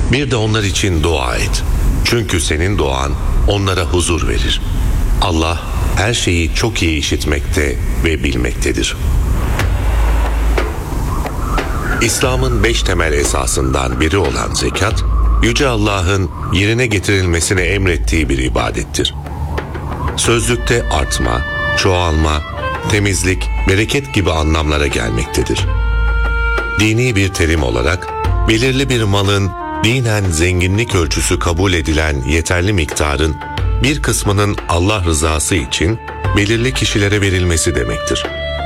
Bir de onlar için dua et. Çünkü senin duan onlara huzur verir. Allah her şeyi çok iyi işitmekte ve bilmektedir. İslam'ın 5 temel esasından biri olan zekat, Yüce Allah'ın yerine getirilmesini emrettiği bir ibadettir. Sözlükte artma, çoğalma, temizlik, bereket gibi anlamlara gelmektedir. Dini bir terim olarak, belirli bir malın dinen zenginlik ölçüsü kabul edilen yeterli miktarın bir kısmının Allah rızası için belirli kişilere verilmesi demektir.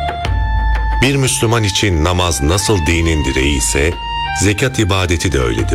Bir Müslüman için namaz nasıl dinin direği ise, zekat ibadeti de öyledir.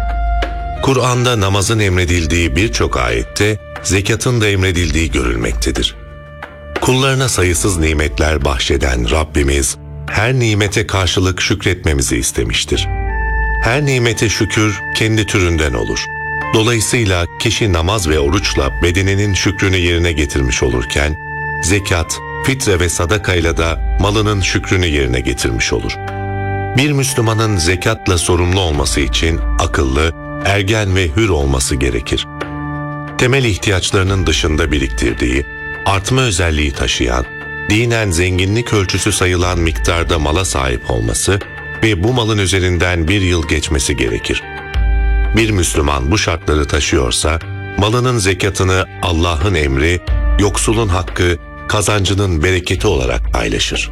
Kur'an'da namazın emredildiği birçok ayette, zekatın da emredildiği görülmektedir. Kullarına sayısız nimetler bahşeden Rabbimiz, her nimete karşılık şükretmemizi istemiştir. Her nimete şükür kendi türünden olur. Dolayısıyla kişi namaz ve oruçla bedeninin şükrünü yerine getirmiş olurken, zekat, fitre ve sadakayla da malının şükrünü yerine getirmiş olur. Bir Müslümanın zekatla sorumlu olması için akıllı, ergen ve hür olması gerekir. Temel ihtiyaçlarının dışında biriktirdiği, artma özelliği taşıyan, dinen zenginlik ölçüsü sayılan miktarda mala sahip olması ve bu malın üzerinden bir yıl geçmesi gerekir. Bir Müslüman bu şartları taşıyorsa, malının zekatını Allah'ın emri, yoksulun hakkı, kazancının bereketi olarak paylaşır.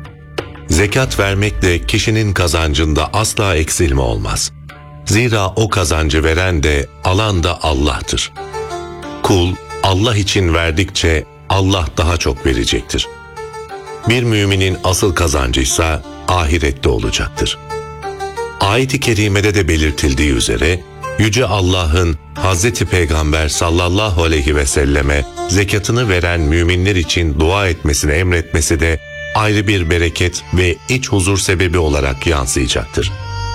Zekat vermekle kişinin kazancında asla eksilme olmaz. Zira o kazancı veren de alan da Allah'tır. Kul Allah için verdikçe Allah daha çok verecektir. Bir müminin asıl kazancıysa ahirette olacaktır. Ayet-i kerimede de belirtildiği üzere Yüce Allah'ın Hazreti Peygamber sallallahu aleyhi ve selleme zekatını veren müminler için dua etmesini emretmesi de ayrı bir bereket ve iç huzur sebebi olarak yansıyacaktır.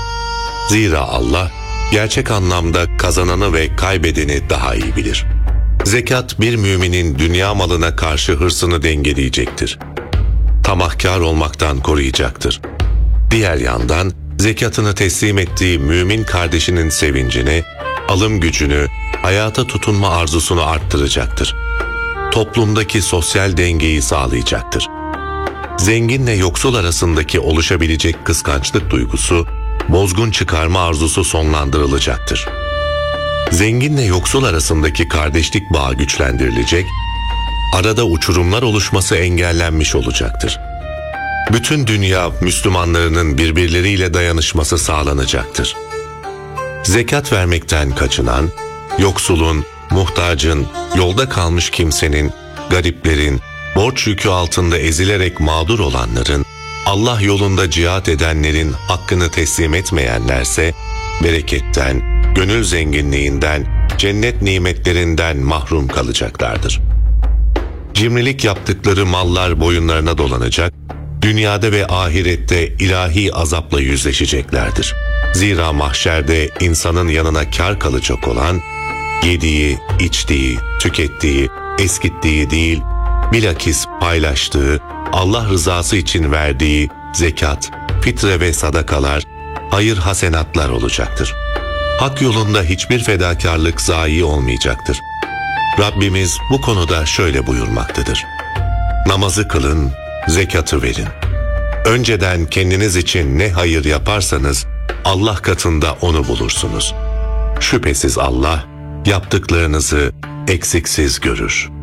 Zira Allah gerçek anlamda kazananı ve kaybedeni daha iyi bilir. Zekat bir müminin dünya malına karşı hırsını dengeleyecektir. Tamahkar olmaktan koruyacaktır. Diğer yandan zekatını teslim ettiği mümin kardeşinin sevincini, alım gücünü, hayata tutunma arzusunu arttıracaktır. Toplumdaki sosyal dengeyi sağlayacaktır. Zenginle yoksul arasındaki oluşabilecek kıskançlık duygusu, bozgun çıkarma arzusu sonlandırılacaktır. Zenginle yoksul arasındaki kardeşlik bağı güçlendirilecek, arada uçurumlar oluşması engellenmiş olacaktır. Bütün dünya Müslümanlarının birbirleriyle dayanışması sağlanacaktır. Zekat vermekten kaçınan, yoksulun, muhtacın, yolda kalmış kimsenin, gariplerin, borç yükü altında ezilerek mağdur olanların, Allah yolunda cihat edenlerin hakkını teslim etmeyenlerse, bereketten, gönül zenginliğinden, cennet nimetlerinden mahrum kalacaklardır. Cimrilik yaptıkları mallar boyunlarına dolanacak, dünyada ve ahirette ilahi azapla yüzleşeceklerdir. Zira mahşerde insanın yanına kar kalacak olan, yediği, içtiği, tükettiği, eskittiği değil, bilakis paylaştığı, Allah rızası için verdiği zekat, fitre ve sadakalar, hayır hasenatlar olacaktır. Hak yolunda hiçbir fedakarlık zayi olmayacaktır. Rabbimiz bu konuda şöyle buyurmaktadır: namazı kılın, zekatı verin. Önceden kendiniz için ne hayır yaparsanız Allah katında onu bulursunuz. Şüphesiz Allah yaptıklarınızı eksiksiz görür.